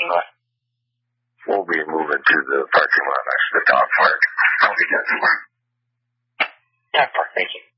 parking lot? We'll be moving to the parking lot next to the dog park. Okay, dog park. Thank you.